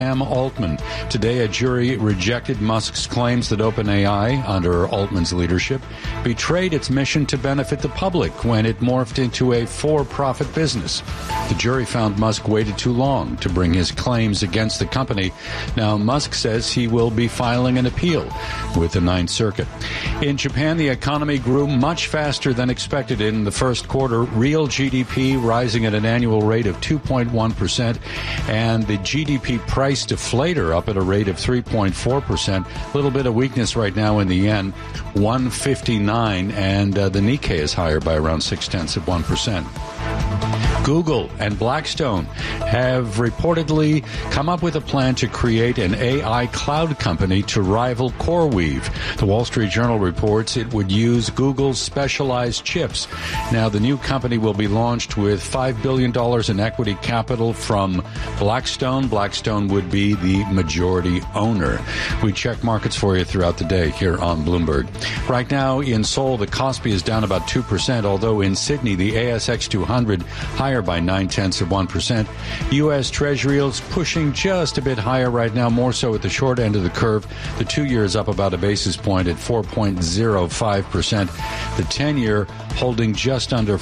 Sam Altman. Today, a jury rejected Musk's claims that OpenAI, under Altman's leadership, betrayed its mission to benefit the public when it morphed into a for-profit business. The jury found Musk waited too long to bring his claims against the company. Now, Musk says he will be filing an appeal with the Ninth Circuit. In Japan, the economy grew much faster than expected in the first quarter. Real GDP rising at an annual rate of 2.1%, and the GDP price deflator up at a rate of 3.4%. A little bit of weakness right now in the yen, 159, and the Nikkei is higher by around 0.6%. Google and Blackstone have reportedly come up with a plan to create an AI cloud company to rival CoreWeave. The Wall Street Journal reports it would use Google's specialized chips. Now, the new company will be launched with $5 billion in equity capital from Blackstone. Blackstone would be the majority owner. We check markets for you throughout the day here on Bloomberg. Right now in Seoul, the Kospi is down about 2%, although in Sydney, the ASX 200 higher by 0.9%. U.S. Treasury yields pushing just a bit higher right now, more so at the short end of the curve. The 2-year is up about a basis point at 4.05%. The 10-year holding just under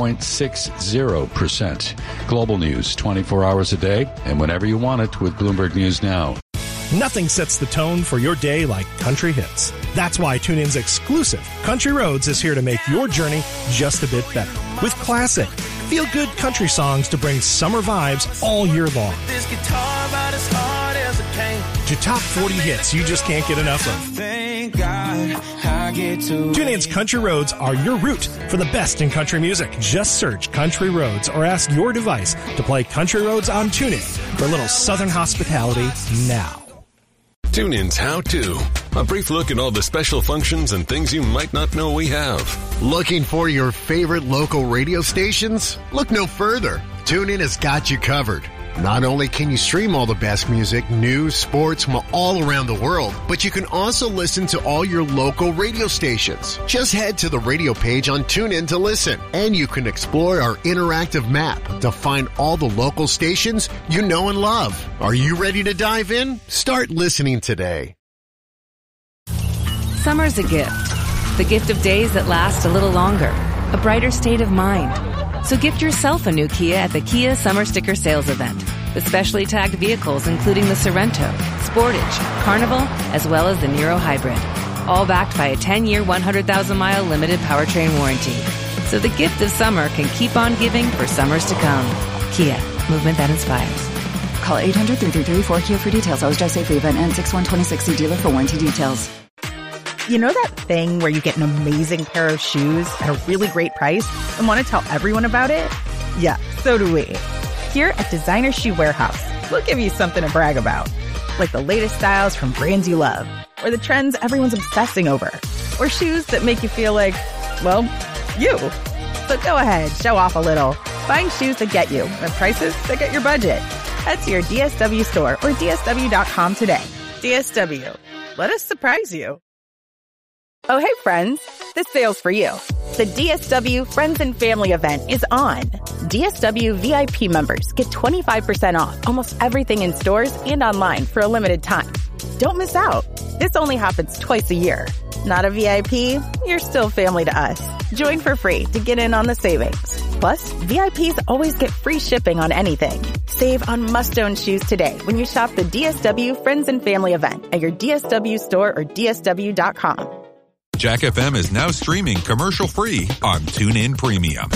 4.60%. Global news 24 hours a day and whenever you want it with Bloomberg News Now. Nothing sets the tone for your day like country hits. That's why TuneIn's exclusive Country Roads is here to make your journey just a bit better. With classic, feel-good country songs to bring summer vibes all year long. This guitar about as hard as it came. To top 40 hits you just can't get enough of. Thank God I get to TuneIn's Country Roads are your route for the best in country music. Just search Country Roads or ask your device to play Country Roads on TuneIn for a little Southern hospitality now. TuneIn's How To. A brief look at all the special functions and things you might not know we have. Looking for your favorite local radio stations? Look no further. TuneIn has got you covered. Not only can you stream all the best music, news, sports from all around the world, but you can also listen to all your local radio stations. Just head to the radio page on TuneIn to listen, and you can explore our interactive map to find all the local stations you know and love. Are you ready to dive in? Start listening today. Summer's a gift. The gift of days that last a little longer. A brighter state of mind. So gift yourself a new Kia at the Kia Summer Sticker Sales Event. With specially tagged vehicles including the Sorento, Sportage, Carnival, as well as the Niro Hybrid. All backed by a 10-year, 100,000-mile limited powertrain warranty. So the gift of summer can keep on giving for summers to come. Kia, movement that inspires. Call 800-333-4KIA for details. I was just safely event and 612060 dealer for warranty details. You know that thing where you get an amazing pair of shoes at a really great price and want to tell everyone about it? Yeah, so do we. Here at Designer Shoe Warehouse, we'll give you something to brag about. Like the latest styles from brands you love, or the trends everyone's obsessing over, or shoes that make you feel like, well, you. So go ahead, show off a little. Find shoes that get you at prices that get your budget. Head to your DSW store or DSW.com today. DSW. Let us surprise you. Oh, hey, friends. This sale's for you. The DSW Friends and Family event is on. DSW VIP members get 25% off almost everything in stores and online for a limited time. Don't miss out. This only happens twice a year. Not a VIP? You're still family to us. Join for free to get in on the savings. Plus, VIPs always get free shipping on anything. Save on must-own shoes today when you shop the DSW Friends and Family event at your DSW store or DSW.com. Jack FM is now streaming commercial-free on TuneIn Premium.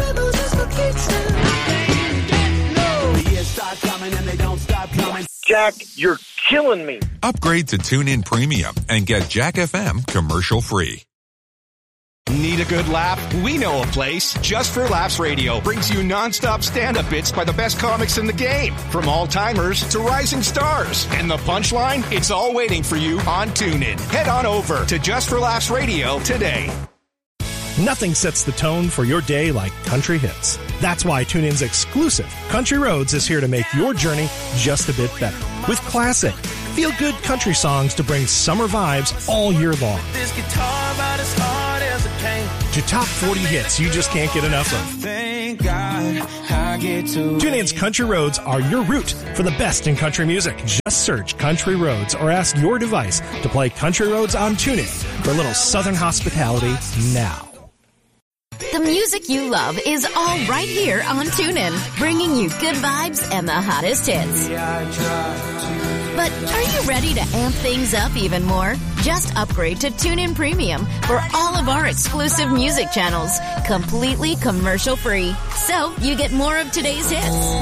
Jack, you're killing me. Upgrade to TuneIn Premium and get Jack FM commercial-free. Need a good laugh? We know a place. Just for Laughs Radio brings you non-stop stand-up bits by the best comics in the game. From all-timers to rising stars. And the punchline? It's all waiting for you on TuneIn. Head on over to Just for Laughs Radio today. Nothing sets the tone for your day like country hits. That's why TuneIn's exclusive Country Roads is here to make your journey just a bit better. With classic, feel-good country songs to bring summer vibes all year long. This guitar about as hard as it came. To top 40 hits you just can't get enough of. Thank God TuneIn's Country Roads are your route for the best in country music. Just search Country Roads or ask your device to play Country Roads on TuneIn for a little Southern hospitality now. The music you love is all right here on TuneIn, bringing you good vibes and the hottest hits. But are you ready to amp things up even more? Just upgrade to TuneIn Premium for all of our exclusive music channels, completely commercial-free. So you get more of today's hits.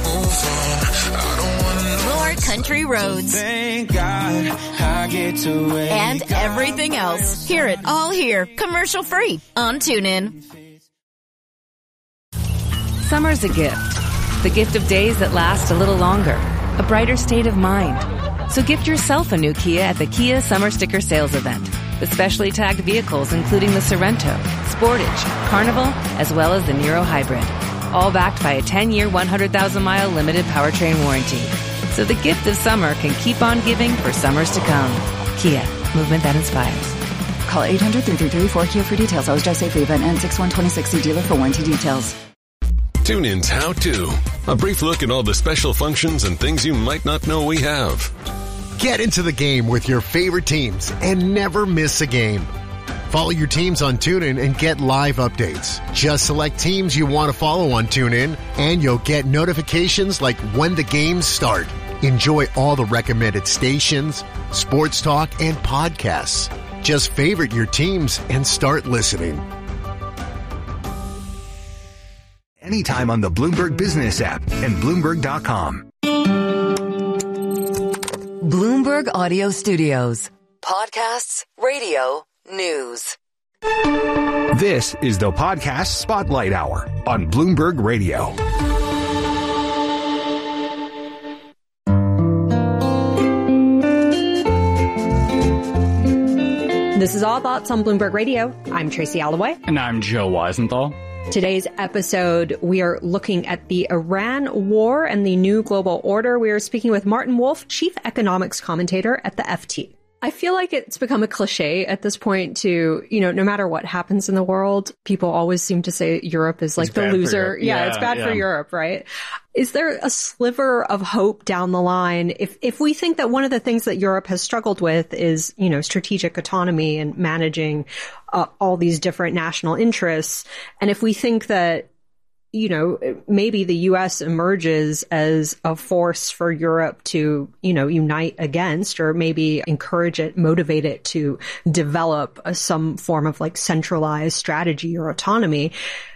More country roads. Thank God I get to wake and everything else. Hear it all here, commercial-free on TuneIn. Summer's a gift. The gift of days that last a little longer. A brighter state of mind. So gift yourself a new Kia at the Kia Summer Sticker Sales Event. The specially tagged vehicles including the Sorento, Sportage, Carnival, as well as the Niro Hybrid. All backed by a 10-year, 100,000-mile limited powertrain warranty. So the gift of summer can keep on giving for summers to come. Kia, movement that inspires. Call 800-333-4KIA for details. Always drive safely. Event ends 6/1/26. See dealer for warranty details. TuneIn's How To. A brief look at all the special functions and things you might not know we have. Get into the game with your favorite teams and never miss a game. Follow your teams on TuneIn and get live updates. Just select teams you want to follow on TuneIn and you'll get notifications like when the games start. Enjoy all the recommended stations, sports talk, and podcasts. Just favorite your teams and start listening. Anytime on the Bloomberg Business app and Bloomberg.com. Bloomberg Audio Studios. Podcasts, radio, news. This is the Podcast Spotlight Hour on Bloomberg Radio. This is All Thoughts on Bloomberg Radio. I'm Tracy Alloway. And I'm Joe Weisenthal. Today's episode, we are looking at the Iran war and the new global order. We are speaking with Martin Wolf, chief economics commentator at the FT. I feel like it's become a cliche at this point to, no matter what happens in the world, people always seem to say Europe is like the loser. Yeah, it's bad for Europe, right? Is there a sliver of hope down the line? If we think that one of the things that Europe has struggled with is, strategic autonomy and managing all these different national interests, and if we think that, maybe the U.S. emerges as a force for Europe to, unite against, or maybe encourage it, motivate it to develop some form of like centralized strategy or autonomy,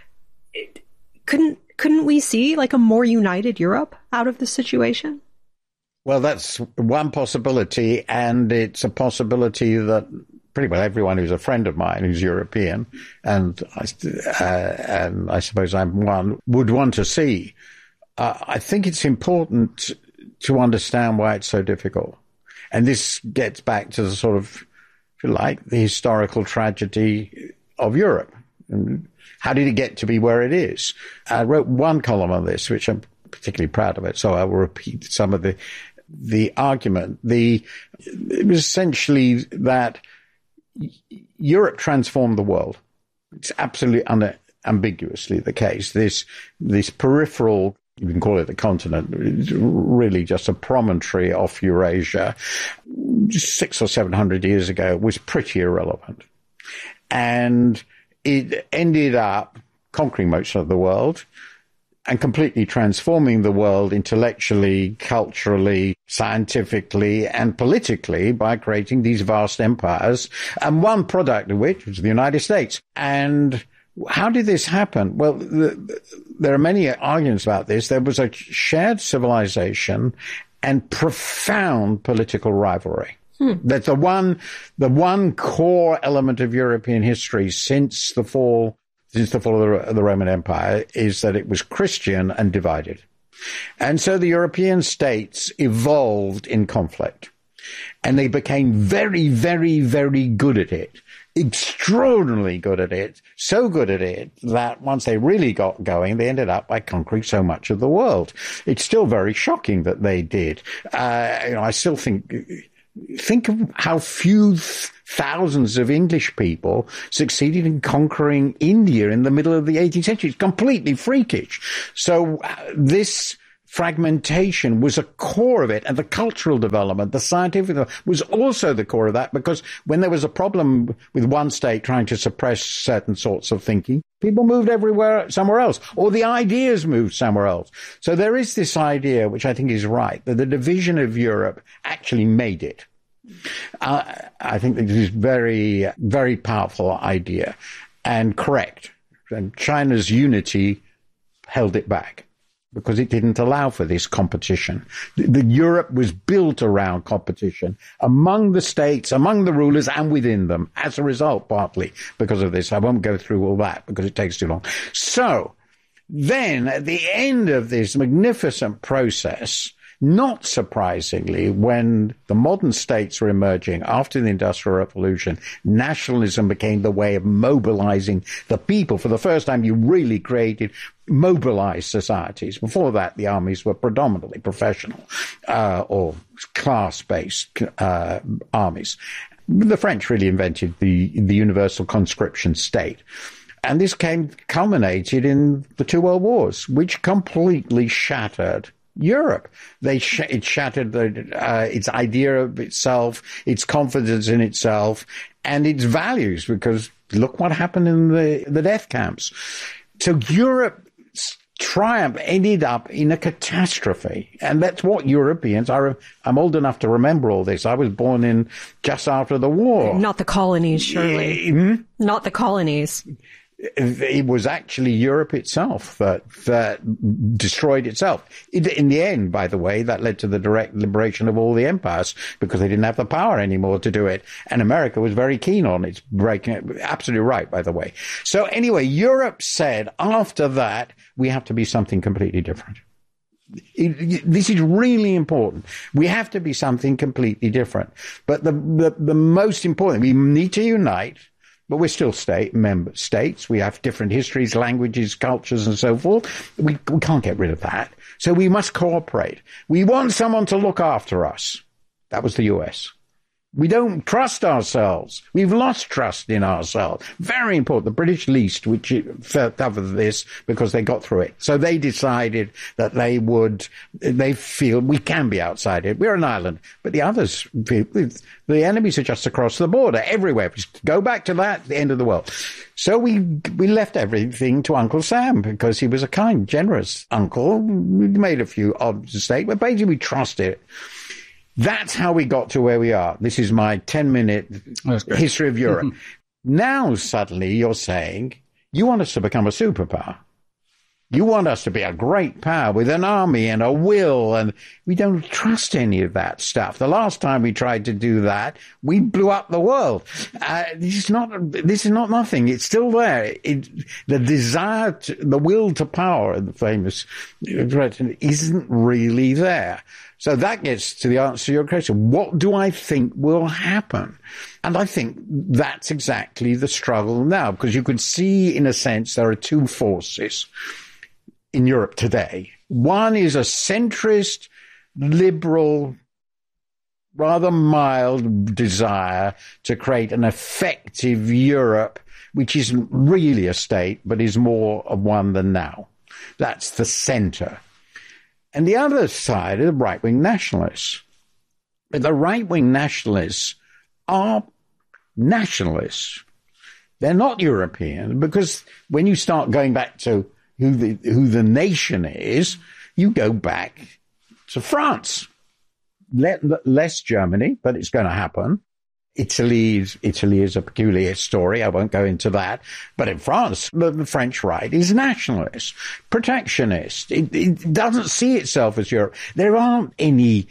couldn't we see like a more united Europe out of the situation? Well, that's one possibility, and it's a possibility that pretty well everyone who's a friend of mine who's European, and I suppose I'm one, would want to see. I think it's important to understand why it's so difficult. And this gets back to the sort of, if you like, the historical tragedy of Europe. And how did it get to be where it is? I wrote one column on this, which I'm particularly proud of it, so I will repeat some of the argument. It was essentially that Europe transformed the world. It's absolutely unambiguously the case. This peripheral, you can call it the continent, it's really just a promontory off Eurasia, 600 or 700 years ago, was pretty irrelevant. And it ended up conquering most of the world and completely transforming the world intellectually, culturally, scientifically, and politically by creating these vast empires, and one product of which was the United States. And how did this happen? Well, there are many arguments about this. There was a shared civilization and profound political rivalry. That's the one core element of European history since the fall of the Roman Empire, is that it was Christian and divided. And so the European states evolved in conflict, and they became very, very, very good at it, extraordinarily good at it, so good at it that once they really got going, they ended up by conquering so much of the world. It's still very shocking that they did. I still think Think of how few thousands of English people succeeded in conquering India in the middle of the 18th century. It's completely freakish. So this fragmentation was a core of it, and the cultural development, the scientific development, was also the core of that, because when there was a problem with one state trying to suppress certain sorts of thinking, people moved somewhere else, or the ideas moved somewhere else. So there is this idea, which I think is right, that the division of Europe actually made it. I think this is very, very powerful idea and correct. And China's unity held it back, because it didn't allow for this competition. The Europe was built around competition among the states, among the rulers, and within them. As a result, partly because of this. I won't go through all that because it takes too long. So then, at the end of this magnificent process, not surprisingly, when the modern states were emerging after the Industrial Revolution, nationalism became the way of mobilizing the people. For the first time, you really created mobilized societies. Before that, the armies were predominantly professional or class-based armies. The French really invented the universal conscription state. And this culminated in the two world wars, which completely shattered Europe. It shattered its idea of itself, its confidence in itself, and its values, because look what happened in the death camps. So Europe's triumph ended up in a catastrophe. And that's what Europeans are. I'm old enough to remember all this. I was born in just after the war. Not the colonies, surely. Not the colonies. It was actually Europe itself that destroyed itself. In the end, by the way, that led to the direct liberation of all the empires, because they didn't have the power anymore to do it. And America was very keen on its breaking it. Absolutely right, by the way. So anyway, Europe said after that, we have to be something completely different. This is really important. We have to be something completely different. But the most important, we need to unite. But we're still member states. We have different histories, languages, cultures, and so forth. We can't get rid of that. So we must cooperate. We want someone to look after us. That was the US. We don't trust ourselves. We've lost trust in ourselves. Very important. The British least, which felt over this because they got through it. So they decided that they feel we can be outside it. We're an island. But the others, the enemies are just across the border, everywhere. Go back to that, the end of the world. So we left everything to Uncle Sam, because he was a kind, generous uncle. We made a few odd mistakes, but basically we trusted it. That's how we got to where we are. This is my 10-minute history of Europe. Now, suddenly, you're saying you want us to become a superpower. You want us to be a great power with an army and a will, and we don't trust any of that stuff. The last time we tried to do that, we blew up the world. This is not nothing. It's still there. The desire, the will to power, the famous expression, isn't really there. So that gets to the answer to your question. What do I think will happen? And I think that's exactly the struggle now, because you can see, in a sense, there are two forces in Europe today. One is a centrist, liberal, rather mild desire to create an effective Europe, which isn't really a state, but is more of one than now. That's the center. And the other side are the right-wing nationalists. But the right-wing nationalists are nationalists. They're not European, because when you start going back to who the nation is, you go back to France. Less Germany, but it's going to happen. Italy is a peculiar story. I won't go into that. But in France, the French right is nationalist, protectionist. It doesn't see itself as Europe. There aren't any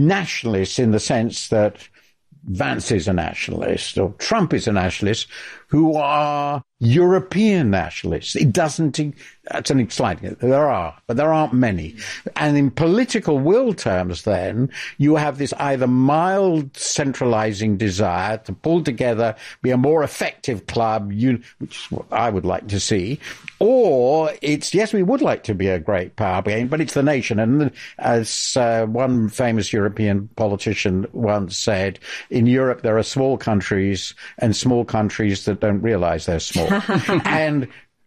nationalists in the sense that Vance is a nationalist or Trump is a nationalist who are European nationalists. It doesn't, that's an exciting, there are, but there aren't many. And in political will terms, then, you have this either mild centralizing desire to pull together, be a more effective club, which is what I would like to see, or it's, yes, we would like to be a great power again, but it's the nation. And as one famous European politician once said, in Europe there are small countries and small countries that don't realize they're small. And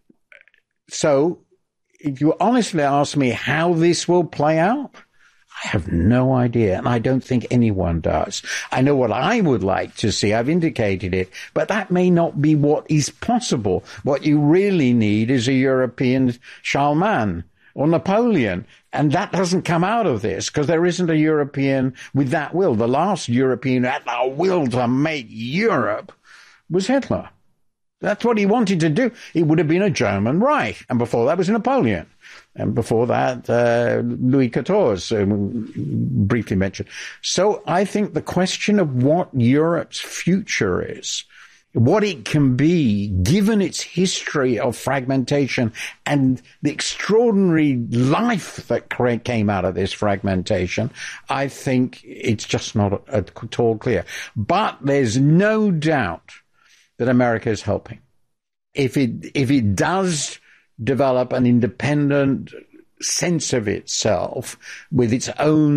so, if you honestly ask me how this will play out, I have no idea, and I don't think anyone does. I know what I would like to see. I've indicated it, but that may not be what is possible. What you really need is a European Charlemagne or Napoleon, and that doesn't come out of this because there isn't a European with that will. The last European who had the will to make Europe was Hitler. That's what he wanted to do. It would have been a German Reich. And before that was Napoleon. And before that, Louis XIV, briefly mentioned. So I think the question of what Europe's future is, what it can be, given its history of fragmentation and the extraordinary life that came out of this fragmentation, I think it's just not at all clear. But there's no doubt that America is helping. If it does develop an independent sense of itself with its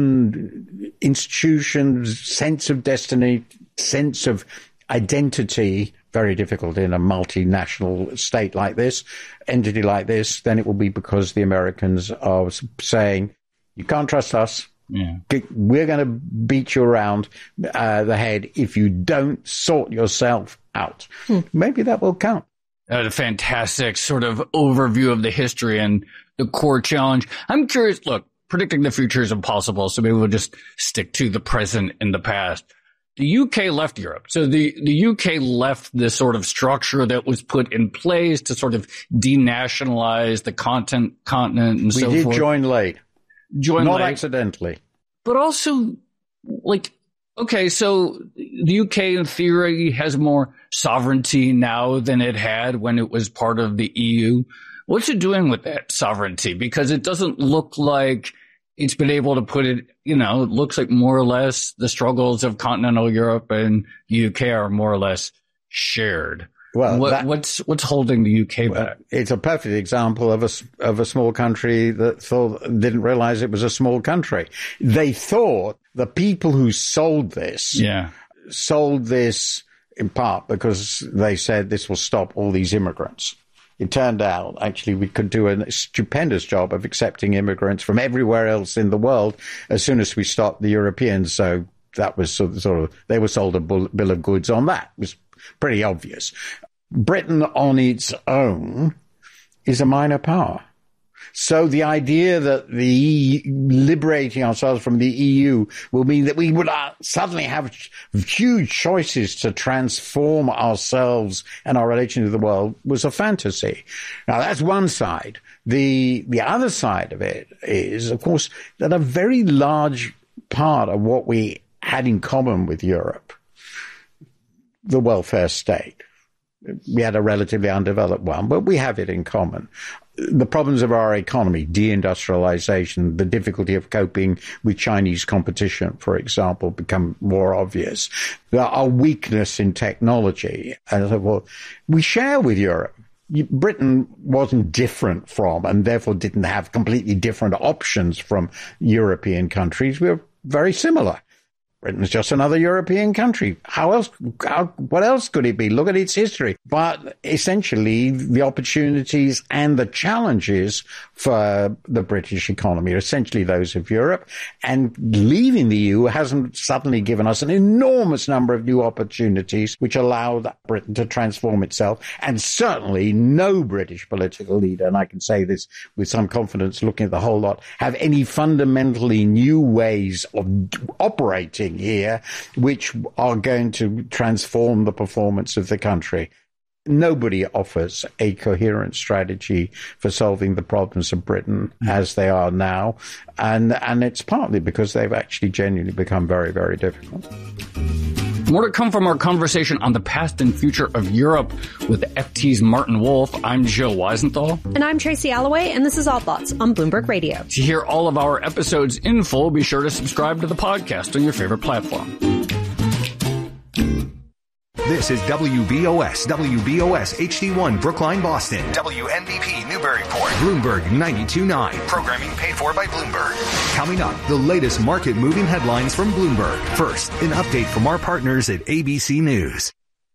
own institutions, sense of destiny, sense of identity, very difficult in a multinational state like this, entity like this, then it will be because the Americans are saying, you can't trust us. Yeah. We're going to beat you around the head if you don't sort yourself out. Maybe that will count. A fantastic sort of overview of the history and the core challenge. I'm curious, look, predicting the future is impossible, so maybe we'll just stick to the present and the past. The UK left Europe. So the UK left this sort of structure that was put in place to sort of denationalize the continent and so forth. We did join late. Not late. Accidentally. But also, like, okay, so the UK in theory has more sovereignty now than it had when it was part of the EU. What's it doing with that sovereignty? Because it doesn't look like it's been able to put it, it looks like more or less the struggles of continental Europe and the UK are more or less shared. Well, what's holding the UK back? It's a perfect example of a small country that didn't realize it was a small country. They thought the people who sold this in part because they said this will stop all these immigrants. It turned out, actually, we could do a stupendous job of accepting immigrants from everywhere else in the world as soon as we stopped the Europeans. So that was sort of they were sold a bill of goods on that. It was pretty obvious. Britain on its own is a minor power. So the idea that liberating ourselves from the EU will mean that we would suddenly have huge choices to transform ourselves and our relation to the world was a fantasy. Now, that's one side. The other side of it is, of course, that a very large part of what we had in common with Europe, the welfare state, we had a relatively undeveloped one, but we have it in common. The problems of our economy, deindustrialization, the difficulty of coping with Chinese competition, for example, become more obvious. Our weakness in technology. And so, well, we share with Europe. Britain wasn't different from, and therefore didn't have completely different options from European countries. We were very similar. Britain's just another European country. What else could it be? Look at its history. But essentially, the opportunities and the challenges for the British economy are essentially those of Europe. And leaving the EU hasn't suddenly given us an enormous number of new opportunities, which allowed Britain to transform itself. And certainly no British political leader, and I can say this with some confidence looking at the whole lot, have any fundamentally new ways of operating here, which are going to transform the performance of the country. Nobody offers a coherent strategy for solving the problems of Britain as they are now. And it's partly because they've actually genuinely become very, very difficult. More to come from our conversation on the past and future of Europe with FT's Martin Wolf. I'm Joe Weisenthal. And I'm Tracy Alloway, and this is All Thoughts on Bloomberg Radio. To hear all of our episodes in full, be sure to subscribe to the podcast on your favorite platform. This is WBOS HD1 Brookline, Boston. WNBP Newburyport. Bloomberg 92.9. Programming paid for by Bloomberg. Coming up, the latest market-moving headlines from Bloomberg. First, an update from our partners at ABC News.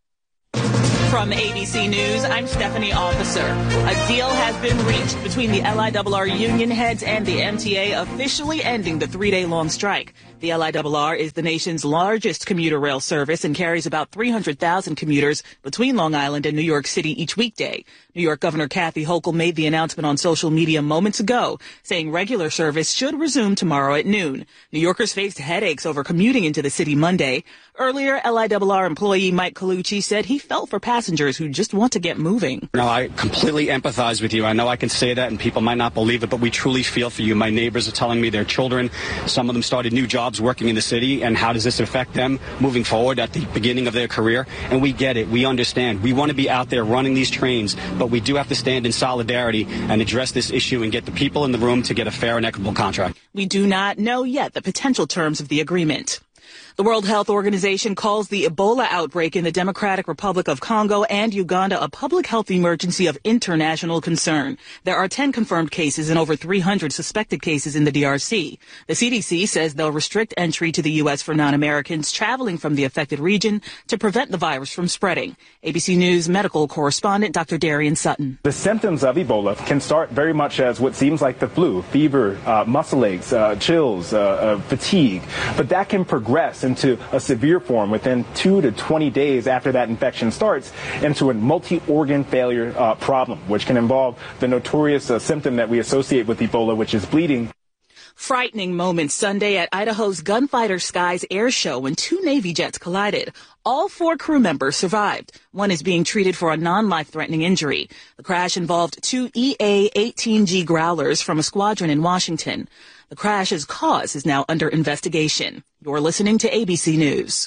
From ABC News, I'm Stephanie Officer. A deal has been reached between the LIRR union heads and the MTA, officially ending the 3-day-long strike. The LIRR is the nation's largest commuter rail service and carries about 300,000 commuters between Long Island and New York City each weekday. New York Governor Kathy Hochul made the announcement on social media moments ago, saying regular service should resume tomorrow at noon. New Yorkers faced headaches over commuting into the city Monday. Earlier, LIRR employee Mike Colucci said he felt for passengers who just want to get moving. No, I completely empathize with you. I know I can say that and people might not believe it, but we truly feel for you. My neighbors are telling me their children, some of them started new jobs working in the city, and how does this affect them moving forward at the beginning of their career? And we get it. We understand. We want to be out there running these trains, but we do have to stand in solidarity and address this issue and get the people in the room to get a fair and equitable contract. We do not know yet the potential terms of the agreement. The World Health Organization calls the Ebola outbreak in the Democratic Republic of Congo and Uganda a public health emergency of international concern. There are 10 confirmed cases and over 300 suspected cases in the DRC. The CDC says they'll restrict entry to the U.S. for non-Americans traveling from the affected region to prevent the virus from spreading. ABC News medical correspondent Dr. Darian Sutton. The symptoms of Ebola can start very much as what seems like the flu, fever, muscle aches, chills, fatigue, but that can progress into a severe form within 2 to 20 days after that infection starts into a multi-organ failure problem, which can involve the notorious symptom that we associate with Ebola, which is bleeding. Frightening moments Sunday at Idaho's Gunfighter Skies Air Show when 2 Navy jets collided. All 4 crew members survived. One is being treated for a non-life-threatening injury. The crash involved 2 EA-18G Growlers from a squadron in Washington. The crash's cause is now under investigation. You're listening to ABC News.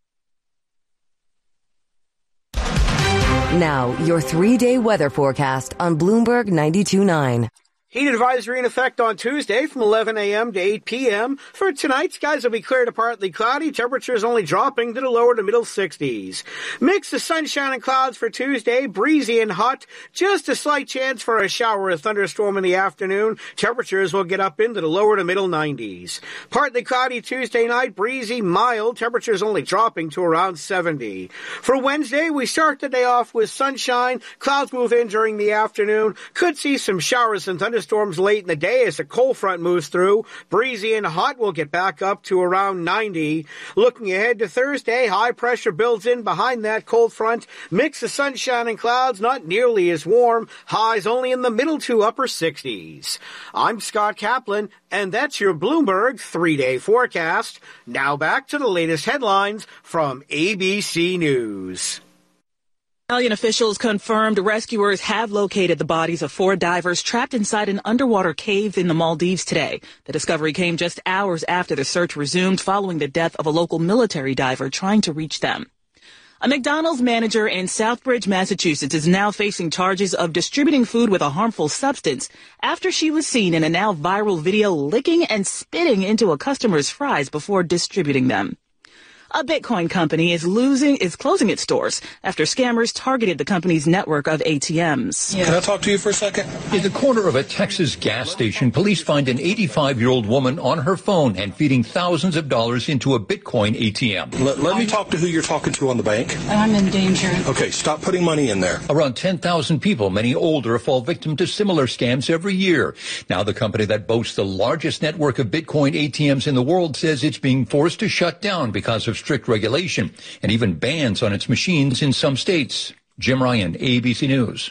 Now, your 3-day weather forecast on Bloomberg 92.9. Heat advisory in effect on Tuesday from 11 a.m. to 8 p.m. For tonight, skies will be clear to partly cloudy. Temperatures only dropping to the lower to middle 60s. Mix of sunshine and clouds for Tuesday, breezy and hot. Just a slight chance for a shower or thunderstorm in the afternoon. Temperatures will get up into the lower to middle 90s. Partly cloudy Tuesday night, breezy, mild. Temperatures only dropping to around 70. For Wednesday, we start the day off with sunshine. Clouds move in during the afternoon. Could see some showers and thunderstorms late in the day as the cold front moves through. Breezy and hot will get back up to around 90. Looking ahead to Thursday, high pressure builds in behind that cold front. Mix of sunshine and clouds, not nearly as warm. Highs only in the middle to upper 60s. I'm Scott Kaplan, and that's your Bloomberg 3-day forecast. Now back to the latest headlines from ABC News. Italian officials confirmed rescuers have located the bodies of 4 divers trapped inside an underwater cave in the Maldives today. The discovery came just hours after the search resumed following the death of a local military diver trying to reach them. A McDonald's manager in Southbridge, Massachusetts is now facing charges of distributing food with a harmful substance after she was seen in a now viral video licking and spitting into a customer's fries before distributing them. A Bitcoin company is closing its stores after scammers targeted the company's network of ATMs. Can I talk to you for a second? In the corner of a Texas gas station, police find an 85-year-old woman on her phone and feeding thousands of dollars into a Bitcoin ATM. Let me talk to who you're talking to on the bank. I'm in danger. Okay, stop putting money in there. Around 10,000 people, many older, fall victim to similar scams every year. Now the company that boasts the largest network of Bitcoin ATMs in the world says it's being forced to shut down because of strict regulation and even bans on its machines in some states. Jim Ryan, ABC News.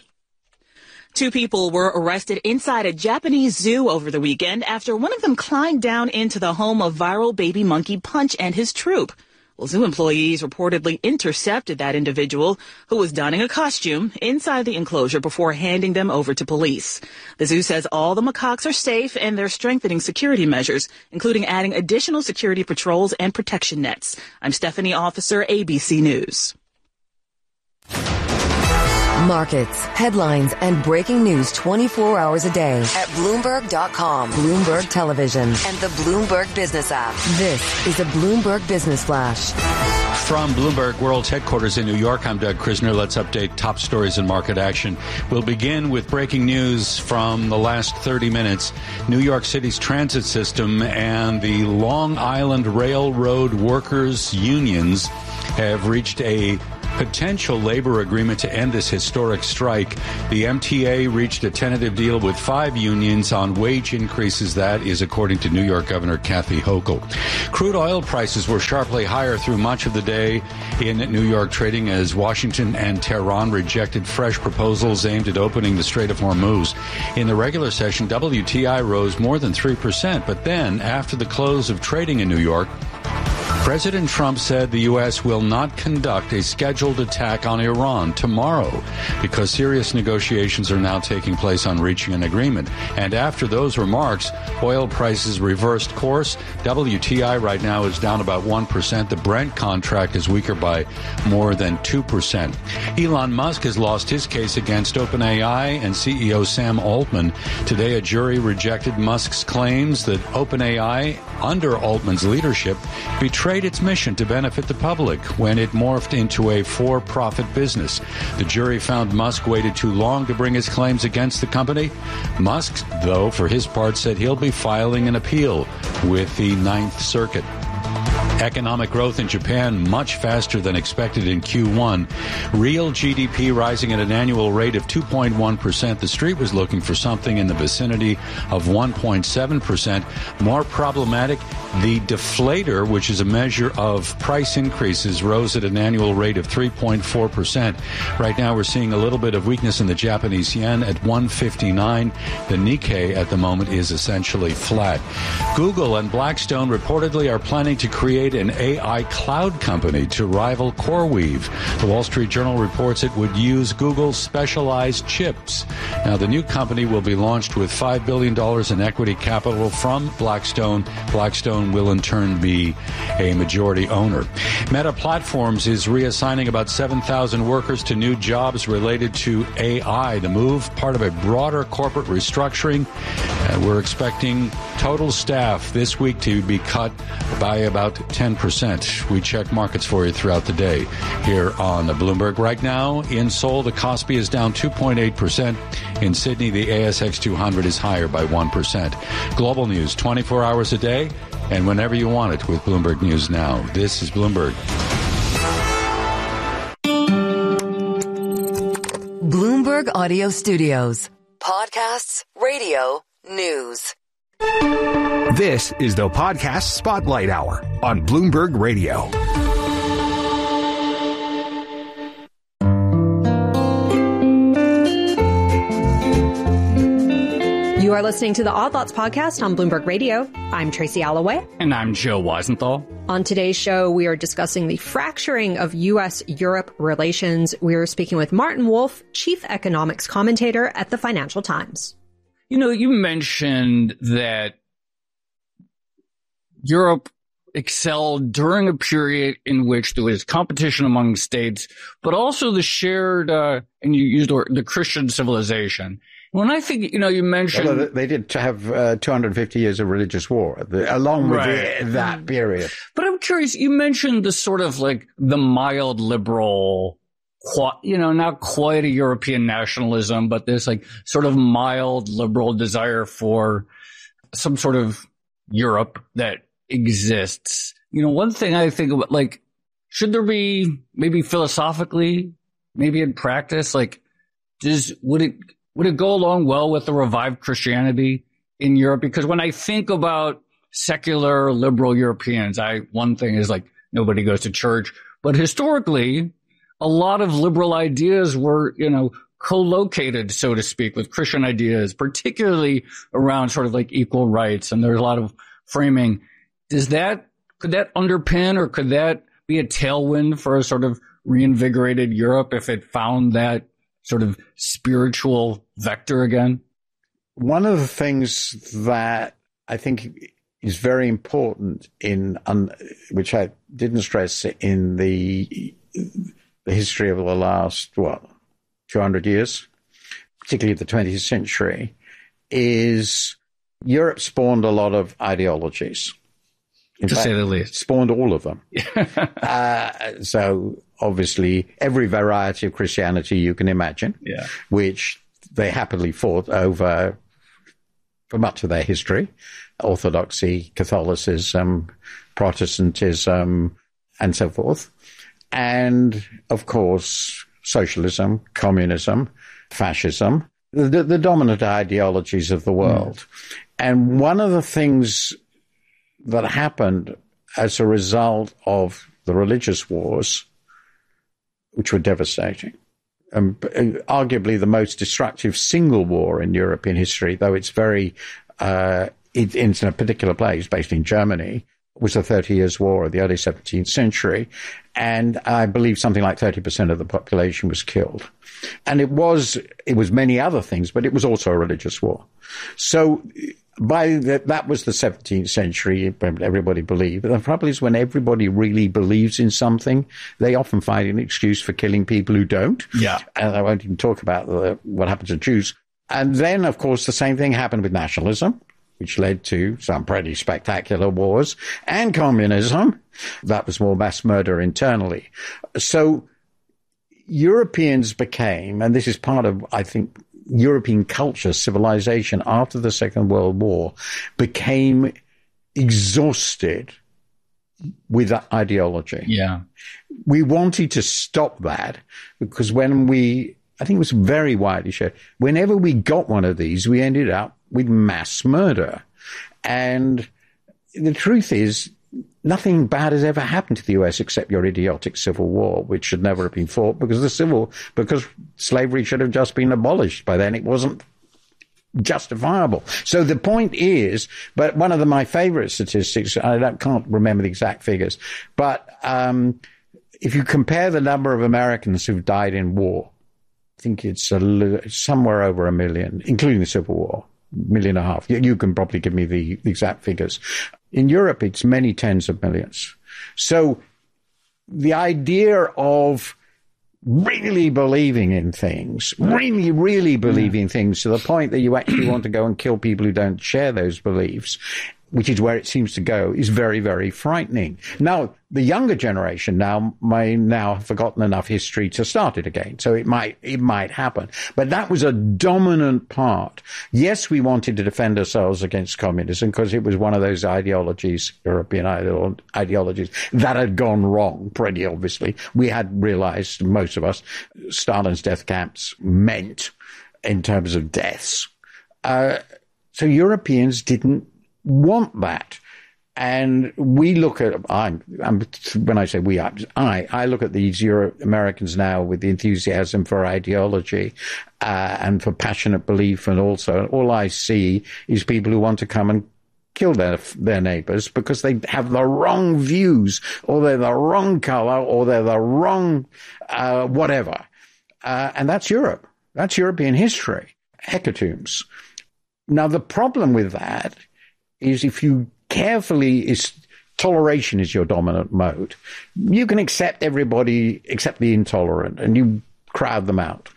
2 people were arrested inside a Japanese zoo over the weekend after one of them climbed down into the home of viral baby monkey Punch and his troop. Well, zoo employees reportedly intercepted that individual who was donning a costume inside the enclosure before handing them over to police. The zoo says all the macaques are safe and they're strengthening security measures, including adding additional security patrols and protection nets. I'm Stephanie Officer, ABC News. Markets, headlines, and breaking news 24 hours a day at Bloomberg.com, Bloomberg Television, and the Bloomberg Business app. This is a Bloomberg Business Flash. From Bloomberg World's headquarters in New York, I'm Doug Krisner. Let's update top stories and market action. We'll begin with breaking news from the last 30 minutes. New York City's transit system and the Long Island Railroad Workers Unions have reached a potential labor agreement to end this historic strike. The MTA reached a tentative deal with 5 unions on wage increases. That is according to New York Governor Kathy Hochul. Crude oil prices were sharply higher through much of the day in New York trading as Washington and Tehran rejected fresh proposals aimed at opening the Strait of Hormuz. In the regular session, WTI rose more than 3%, but then after the close of trading in New York, President Trump said the U.S. will not conduct a scheduled attack on Iran tomorrow because serious negotiations are now taking place on reaching an agreement. And after those remarks, oil prices reversed course. WTI right now is down about 1%. The Brent contract is weaker by more than 2%. Elon Musk has lost his case against OpenAI and CEO Sam Altman. Today, a jury rejected Musk's claims that OpenAI, under Altman's leadership, betrayed its mission to benefit the public when it morphed into a for-profit business. The jury found Musk waited too long to bring his claims against the company. Musk, though, for his part, said he'll be filing an appeal with the Ninth Circuit. Economic growth in Japan much faster than expected in Q1. Real GDP rising at an annual rate of 2.1%. The street was looking for something in the vicinity of 1.7%. More problematic, the deflator, which is a measure of price increases, rose at an annual rate of 3.4%. Right now we're seeing a little bit of weakness in the Japanese yen at 159. The Nikkei at the moment is essentially flat. Google and Blackstone reportedly are planning to create an AI cloud company to rival CoreWeave. The Wall Street Journal reports it would use Google's specialized chips. Now, the new company will be launched with $5 billion in equity capital from Blackstone. Blackstone will in turn be a majority owner. Meta Platforms is reassigning about 7,000 workers to new jobs related to AI. The move, part of a broader corporate restructuring. We're expecting total staff this week to be cut by about 10%. We check markets for you throughout the day here on Bloomberg. Right now in Seoul, the Kospi is down 2.8%. In Sydney, the ASX 200 is higher by 1%. Global news 24 hours a day and whenever you want it with Bloomberg News Now. This is Bloomberg. Bloomberg Audio Studios. Podcasts, radio, news. This is the Podcast Spotlight Hour on Bloomberg Radio. You are listening to the Odd Lots podcast on Bloomberg Radio. I'm Tracy Alloway. And I'm Joe Weisenthal. On today's show, we are discussing the fracturing of U.S.-Europe relations. We are speaking with Martin Wolf, chief economics commentator at the Financial Times. You know, you mentioned that Europe excelled during a period in which there was competition among states, but also the shared, and you used the Christian civilization. When I think, you know, you mentioned... Although they did have 250 years of religious war along with that period. But I'm curious, you mentioned the sort of like the mild liberal, you know, not quite a European nationalism, but this like sort of mild liberal desire for some sort of Europe that exists. You know, one thing I think about, like, should there be maybe philosophically, maybe in practice, like, would it go along well with the revived Christianity in Europe? Because when I think about secular liberal Europeans, one thing is like nobody goes to church, but historically, a lot of liberal ideas were, you know, co-located, so to speak, with Christian ideas, particularly around sort of like equal rights. And there's a lot of framing. Could that underpin or could that be a tailwind for a sort of reinvigorated Europe if it found that sort of spiritual vector again? One of the things that I think is very important which I didn't stress in the history of the last, 200 years, particularly the 20th century, is Europe spawned a lot of ideologies. In fact, say the least. Spawned all of them. So obviously every variety of Christianity you can imagine, which they happily fought over for much of their history. Orthodoxy, Catholicism, Protestantism, and so forth. And, of course, socialism, communism, fascism, the dominant ideologies of the world. And one of the things that happened as a result of the religious wars, which were devastating, arguably the most destructive single war in European history, though it's very, it's in a particular place based in Germany, was the 30 Years' War of the early 17th century. And I believe something like 30% of the population was killed. And it was many other things, but it was also a religious war. So that was the 17th century, everybody believed. But the problem is when everybody really believes in something, they often find an excuse for killing people who don't. Yeah. And I won't even talk about what happened to Jews. And then, of course, the same thing happened with nationalism, which led to some pretty spectacular wars, and communism. That was more mass murder internally. So Europeans became, and this is part of, I think, European culture, civilization after the Second World War, became exhausted with that ideology. Yeah. We wanted to stop that because I think it was very widely shared, whenever we got one of these, we ended up with mass murder. And the truth is, nothing bad has ever happened to the US except your idiotic civil war, which should never have been fought because slavery should have just been abolished by then. It wasn't justifiable. So the point is, but one of my favorite statistics, I can't remember the exact figures, but if you compare the number of Americans who've died in war, I think it's somewhere over 1 million, including the Civil War, 1.5 million. You can probably give me the exact figures. In Europe, it's many tens of millions. So the idea of really believing in things, really, really believing things to the point that you actually want to go and kill people who don't share those beliefs, which is where it seems to go, is very, very frightening. Now, the younger generation may have forgotten enough history to start it again. So it might happen. But that was a dominant part. Yes, we wanted to defend ourselves against communism because it was one of those ideologies, European ideologies, that had gone wrong, pretty obviously. We had realized, most of us, Stalin's death camps meant in terms of deaths. So Europeans didn't want that. And we look at, when I say we, I look at these Euro-Americans now with the enthusiasm for ideology and for passionate belief, and all I see is people who want to come and kill their neighbors because they have the wrong views, or they're the wrong color, or they're the wrong whatever. And that's Europe. That's European history. Hecatombs. Now, the problem with that is if you toleration is your dominant mode. You can accept everybody except the intolerant, and you crowd them out.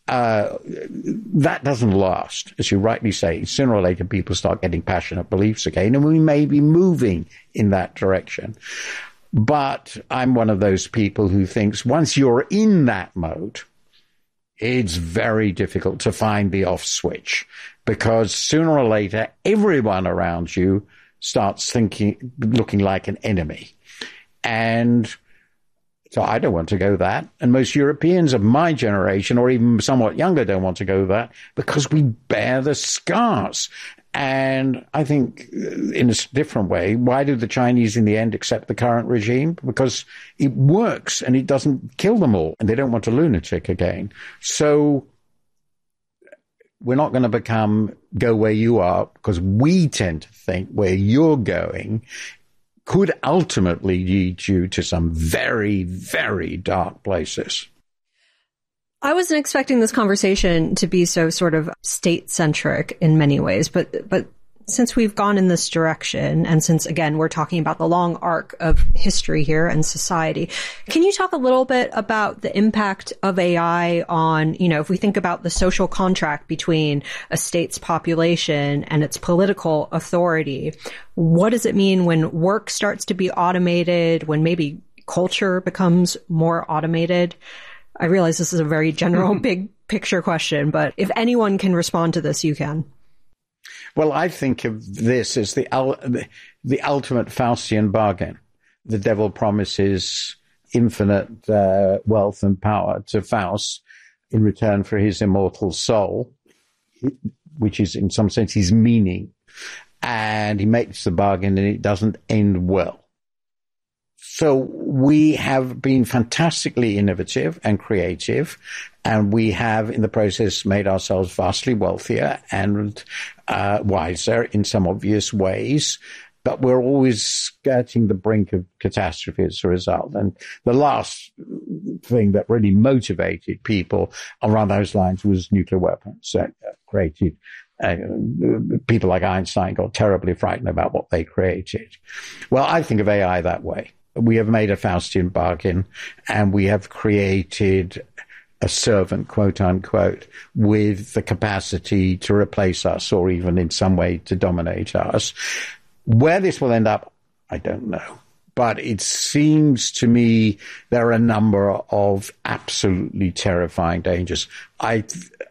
That doesn't last, as you rightly say. Sooner or later, people start getting passionate beliefs again, and we may be moving in that direction. But I'm one of those people who thinks once you're in that mode, it's very difficult to find the off switch, because sooner or later, everyone around you starts looking like an enemy. And so I don't want to go that. And most Europeans of my generation, or even somewhat younger, don't want to go that because we bear the scars. And I think in a different way, why do the Chinese in the end accept the current regime? Because it works and it doesn't kill them all, and they don't want a lunatic again. So we're not going to go where you are, because we tend to think where you're going could ultimately lead you to some very, very dark places. I wasn't expecting this conversation to be so sort of state-centric in many ways, but since we've gone in this direction, and since, again, we're talking about the long arc of history here and society, can you talk a little bit about the impact of AI on, if we think about the social contract between a state's population and its political authority? What does it mean when work starts to be automated, when maybe culture becomes more automated? I realize this is a very general, big picture question, but if anyone can respond to this, you can. Well, I think of this as the ultimate Faustian bargain. The devil promises infinite wealth and power to Faust in return for his immortal soul, which is in some sense his meaning. And he makes the bargain and it doesn't end well. So we have been fantastically innovative and creative, and we have in the process made ourselves vastly wealthier and wiser in some obvious ways, but we're always skirting the brink of catastrophe as a result. And the last thing that really motivated people around those lines was nuclear weapons that created people like Einstein got terribly frightened about what they created. Well, I think of AI that way. We have made a Faustian bargain, and we have created a servant, quote unquote, with the capacity to replace us or even in some way to dominate us. Where this will end up, I don't know. But it seems to me there are a number of absolutely terrifying dangers. I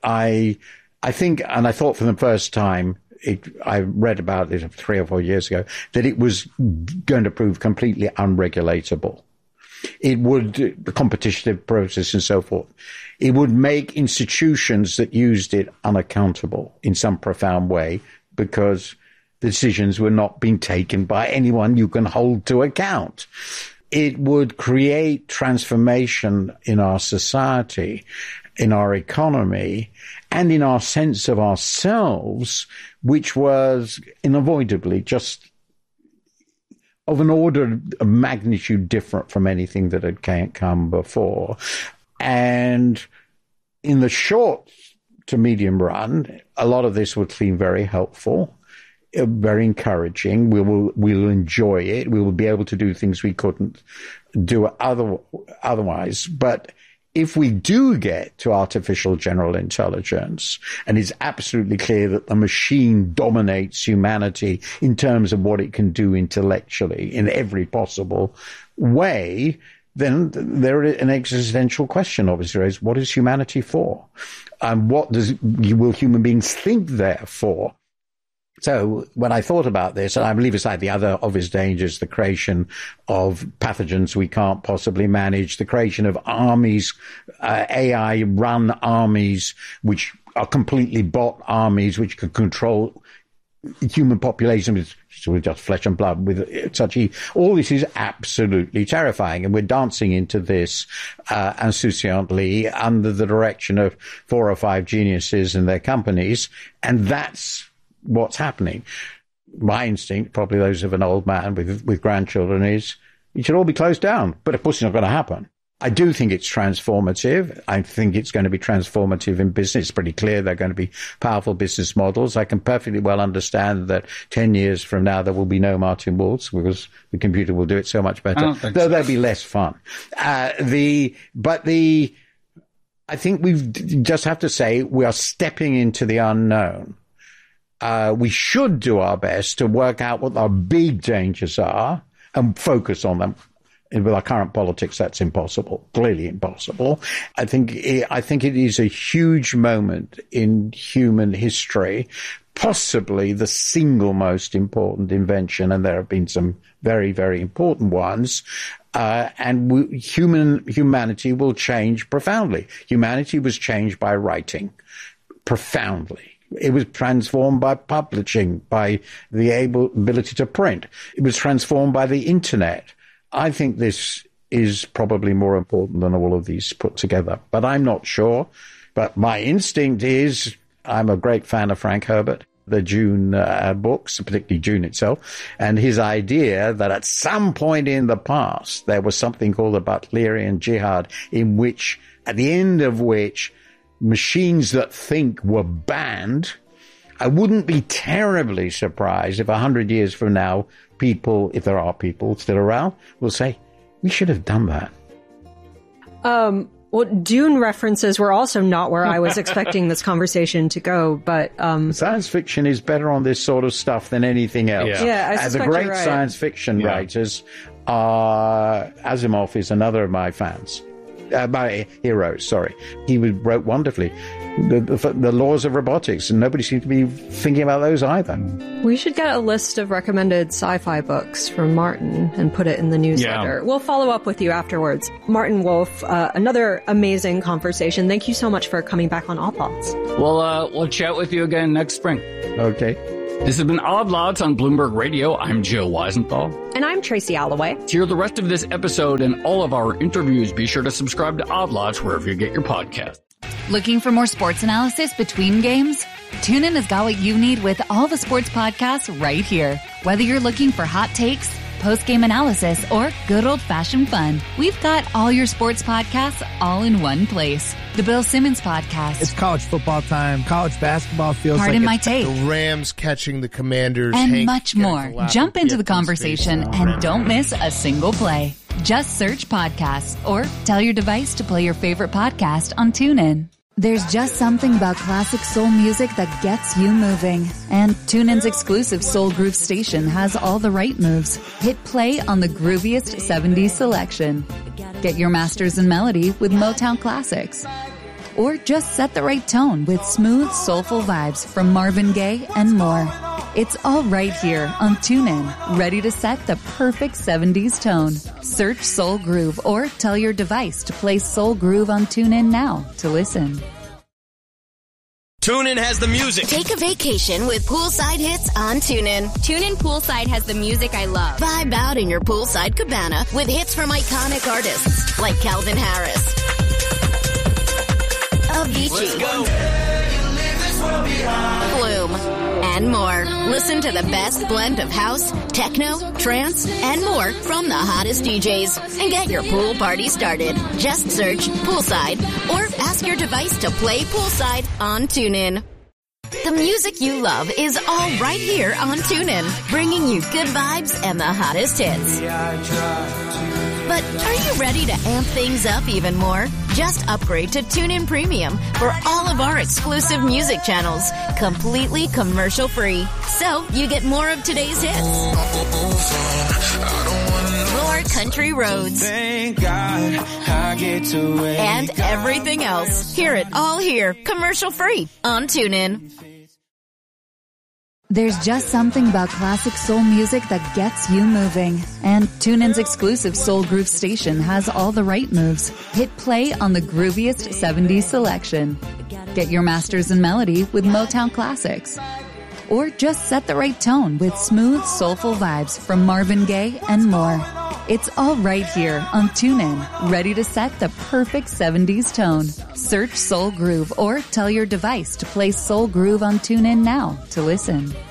think, and I thought for the first time, I read about it 3 or 4 years ago, that it was going to prove completely unregulatable. It would, the competitive process and so forth, it would make institutions that used it unaccountable in some profound way because the decisions were not being taken by anyone you can hold to account. It would create transformation in our society, in our economy, and in our sense of ourselves, which was unavoidably just of an order of magnitude different from anything that had come before. And in the short to medium run, a lot of this would seem very helpful, very encouraging. We'll enjoy it. We will be able to do things we couldn't do otherwise. But if we do get to artificial general intelligence, and it's absolutely clear that the machine dominates humanity in terms of what it can do intellectually in every possible way, then there is an existential question, obviously, is what is humanity for? And what will human beings think they're for? So when I thought about this, and I leave aside the other obvious dangers, the creation of pathogens we can't possibly manage, the creation of armies, AI-run armies, which are completely bot armies, which can control human population with just flesh and blood, with such all this is absolutely terrifying, and we're dancing into this insouciantly under the direction of 4 or 5 geniuses and their companies, and that's what's happening. My instinct, probably those of an old man with grandchildren, is it should all be closed down. But of course, it's not going to happen. I do think it's transformative. I think it's going to be transformative in business. It's pretty clear there are going to be powerful business models. I can perfectly well understand that 10 years from now there will be no Martin Waltz because the computer will do it so much better. Though there'll be less fun. I think we just have to say we are stepping into the unknown. We should do our best to work out what our big dangers are and focus on them. And with our current politics, that's impossible, clearly impossible. I think it is a huge moment in human history, possibly the single most important invention, and there have been some very, very important ones. And humanity will change profoundly. Humanity was changed by writing profoundly. It was transformed by publishing, by the ability to print. It was transformed by the internet. I think this is probably more important than all of these put together, but I'm not sure. But my instinct is, I'm a great fan of Frank Herbert. the Dune books, particularly Dune itself, and his idea that at some point in the past there was something called the Butlerian Jihad, in which, at the end of which, machines that think were banned. I wouldn't be terribly surprised if 100 years from now, people, if there are people still around, will say, we should have done that. Well, Dune references were also not where I was expecting this conversation to go, but... Science fiction is better on this sort of stuff than anything else. Yeah, I suspect the great you're right. science fiction writers are... Asimov is another of my fans. My heroes, sorry. He wrote wonderfully. The laws of robotics, and nobody seems to be thinking about those either. We should get a list of recommended sci-fi books from Martin and put it in the newsletter. Yeah. We'll follow up with you afterwards. Martin Wolf, another amazing conversation. Thank you so much for coming back on Odd Lots. We'll chat with you again next spring. Okay. This has been Odd Lots on Bloomberg Radio. I'm Joe Weisenthal. And I'm Tracy Alloway. To hear the rest of this episode and all of our interviews, be sure to subscribe to Odd Lots wherever you get your podcast. Looking for more sports analysis between games? TuneIn has got what you need with all the sports podcasts right here. Whether you're looking for hot takes, post-game analysis, or good old-fashioned fun, we've got all your sports podcasts all in one place. The Bill Simmons Podcast. It's college football time. College basketball feels Pardon like my take. The Rams catching the Commanders. And Hank much more. Jump into the conversation and don't miss a single play. Just search podcasts or tell your device to play your favorite podcast on TuneIn. There's just something about classic soul music that gets you moving. And TuneIn's exclusive Soul Groove station has all the right moves. Hit play on the grooviest 70s selection. Get your masters in melody with Motown Classics. Or just set the right tone with smooth, soulful vibes from Marvin Gaye and more. It's all right here on TuneIn, ready to set the perfect 70s tone. Search Soul Groove or tell your device to play Soul Groove on TuneIn now to listen. TuneIn has the music. Take a vacation with poolside hits on TuneIn. TuneIn Poolside has the music I love. Vibe out in your poolside cabana with hits from iconic artists like Calvin Harris, Avicii, Flume, and more. Listen to the best blend of house, techno, trance, and more from the hottest DJs. And get your pool party started. Just search Poolside or ask your device to play Poolside on TuneIn. The music you love is all right here on TuneIn, bringing you good vibes and the hottest hits. But are you ready to amp things up even more? Just upgrade to TuneIn Premium for all of our exclusive music channels, completely commercial-free. So you get more of today's hits, more country roads, Thank God I get to wake and everything else. Hear it all here, commercial-free on TuneIn. There's just something about classic soul music that gets you moving. And TuneIn's exclusive Soul Groove station has all the right moves. Hit play on the grooviest 70s selection. Get your masters in melody with Motown Classics. Or just set the right tone with smooth, soulful vibes from Marvin Gaye and more. It's all right here on TuneIn, ready to set the perfect 70s tone. Search Soul Groove or tell your device to play Soul Groove on TuneIn now to listen.